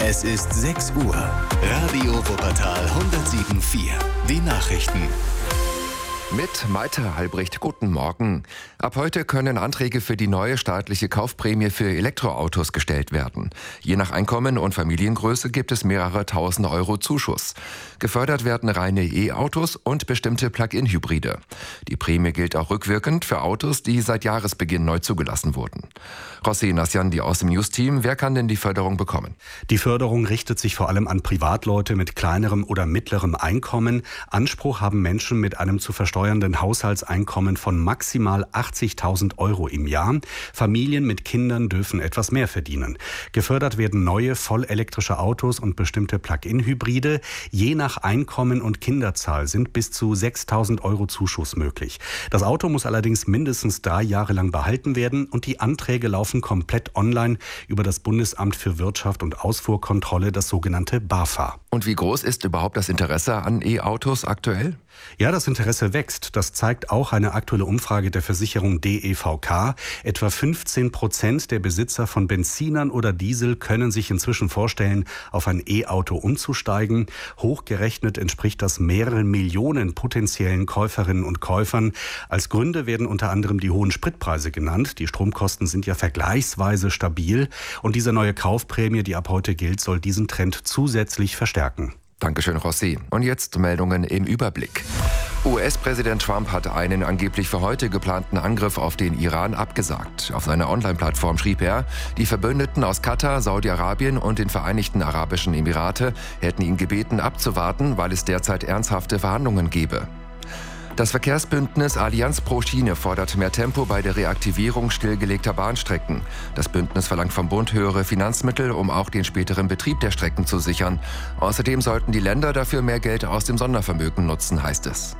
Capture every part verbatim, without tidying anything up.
Es ist sechs Uhr. Radio Wuppertal hundertsieben Komma vier. Die Nachrichten. Mit Maite Halbricht, guten Morgen. Ab heute können Anträge für die neue staatliche Kaufprämie für Elektroautos gestellt werden. Je nach Einkommen und Familiengröße gibt es mehrere tausend Euro Zuschuss. Gefördert werden reine E-Autos und bestimmte Plug-in-Hybride. Die Prämie gilt auch rückwirkend für Autos, die seit Jahresbeginn neu zugelassen wurden. Rossi Nassiandi aus dem News-Team, wer kann denn die Förderung bekommen? Die Förderung richtet sich vor allem an Privatleute mit kleinerem oder mittlerem Einkommen. Anspruch haben Menschen mit einem zu versteuernden Haushaltseinkommen von maximal achtzigtausend Euro im Jahr. Familien mit Kindern dürfen etwas mehr verdienen. Gefördert werden neue vollelektrische Autos und bestimmte Plug-in-Hybride. Je nach Einkommen und Kinderzahl sind bis zu sechstausend Euro Zuschuss möglich. Das Auto muss allerdings mindestens drei Jahre lang behalten werden und die Anträge laufen komplett online über das Bundesamt für Wirtschaft und Ausfuhrkontrolle, das sogenannte BAFA. Und wie groß ist überhaupt das Interesse an E-Autos aktuell? Ja, das Interesse wächst. Das zeigt auch eine aktuelle Umfrage der Versicherung D E V K. Etwa fünfzehn Prozent der Besitzer von Benzinern oder Diesel können sich inzwischen vorstellen, auf ein E-Auto umzusteigen. Hochgerechnet entspricht das mehreren Millionen potenziellen Käuferinnen und Käufern. Als Gründe werden unter anderem die hohen Spritpreise genannt. Die Stromkosten sind ja vergleichsweise stabil. Und diese neue Kaufprämie, die ab heute gilt, soll diesen Trend zusätzlich verstärken. Dankeschön, Rossi. Und jetzt Meldungen im Überblick. U S-Präsident Trump hat einen angeblich für heute geplanten Angriff auf den Iran abgesagt. Auf seiner Online-Plattform schrieb er, die Verbündeten aus Katar, Saudi-Arabien und den Vereinigten Arabischen Emirate hätten ihn gebeten, abzuwarten, weil es derzeit ernsthafte Verhandlungen gebe. Das Verkehrsbündnis Allianz pro Schiene fordert mehr Tempo bei der Reaktivierung stillgelegter Bahnstrecken. Das Bündnis verlangt vom Bund höhere Finanzmittel, um auch den späteren Betrieb der Strecken zu sichern. Außerdem sollten die Länder dafür mehr Geld aus dem Sondervermögen nutzen, heißt es.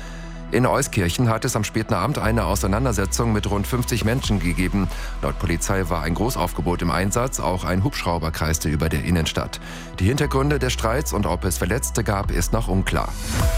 In Euskirchen hat es am späten Abend eine Auseinandersetzung mit rund fünfzig Menschen gegeben. Laut Polizei war ein Großaufgebot im Einsatz, auch ein Hubschrauber kreiste über der Innenstadt. Die Hintergründe des Streits und ob es Verletzte gab, ist noch unklar.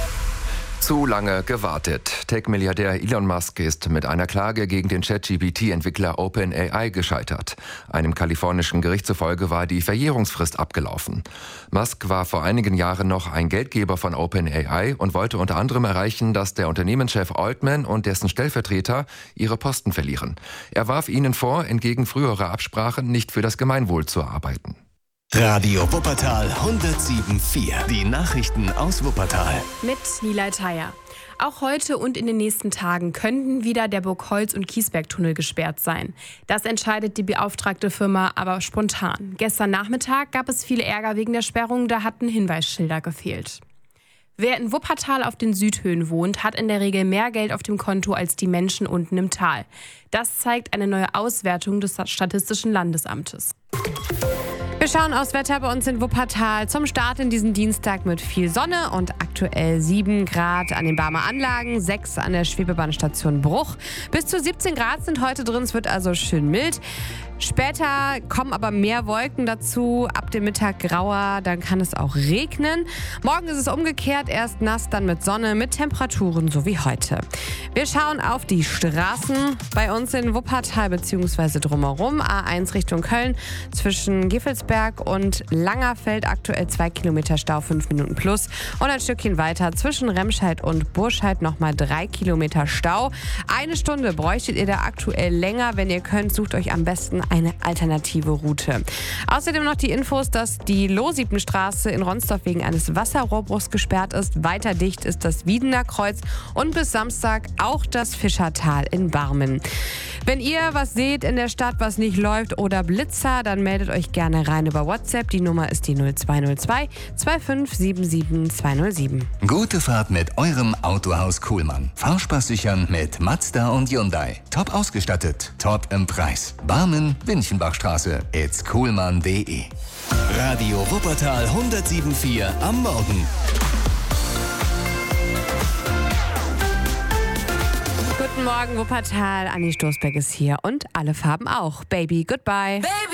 Zu lange gewartet. Tech-Milliardär Elon Musk ist mit einer Klage gegen den ChatGPT-Entwickler OpenAI gescheitert. Einem kalifornischen Gericht zufolge war die Verjährungsfrist abgelaufen. Musk war vor einigen Jahren noch ein Geldgeber von OpenAI und wollte unter anderem erreichen, dass der Unternehmenschef Altman und dessen Stellvertreter ihre Posten verlieren. Er warf ihnen vor, entgegen früherer Absprachen nicht für das Gemeinwohl zu arbeiten. Radio Wuppertal hundertsieben Komma vier. Die Nachrichten aus Wuppertal. Mit Nilay Thayer. Auch heute und in den nächsten Tagen könnten wieder der Burgholz- und Kiesbergtunnel gesperrt sein. Das entscheidet die beauftragte Firma aber spontan. Gestern Nachmittag gab es viel Ärger wegen der Sperrung, da hatten Hinweisschilder gefehlt. Wer in Wuppertal auf den Südhöhen wohnt, hat in der Regel mehr Geld auf dem Konto als die Menschen unten im Tal. Das zeigt eine neue Auswertung des Statistischen Landesamtes. Wir schauen aufs Wetter bei uns in Wuppertal zum Start in diesen Dienstag mit viel Sonne und aktuell sieben Grad an den Barmer Anlagen, sechs an der Schwebebahnstation Bruch. Bis zu siebzehn Grad sind heute drin, es wird also schön mild. Später kommen aber mehr Wolken dazu, ab dem Mittag grauer, dann kann es auch regnen. Morgen ist es umgekehrt, erst nass, dann mit Sonne, mit Temperaturen so wie heute. Wir schauen auf die Straßen bei uns in Wuppertal bzw. drumherum. A eins Richtung Köln zwischen Gevelsberg und Langerfeld aktuell zwei Kilometer Stau, fünf Minuten plus. Und ein Stückchen weiter zwischen Remscheid und Burscheid nochmal drei Kilometer Stau. Eine Stunde bräuchtet ihr da aktuell länger. Wenn ihr könnt, sucht euch am besten eine alternative Route. Außerdem noch die Infos, dass die Lohsiebenstraße in Ronsdorf wegen eines Wasserrohrbruchs gesperrt ist. Weiter dicht ist das Wiedener Kreuz und bis Samstag auch das Fischertal in Barmen. Wenn ihr was seht in der Stadt, was nicht läuft oder Blitzer, dann meldet euch gerne rein über WhatsApp. Die Nummer ist die null zwei null zwei zwei fünf sieben sieben zwei null sieben. Gute Fahrt mit eurem Autohaus Kuhlmann. Fahrspaß sichern mit Mazda und Hyundai. Top ausgestattet, top im Preis. Barmen, Winchenbachstraße, it's kuhlmann punkt de. Radio Wuppertal hundertsieben Komma vier am Morgen. Guten Morgen, Wuppertal. Anni Stoßbeck ist hier und alle Farben auch. Baby, goodbye. Baby.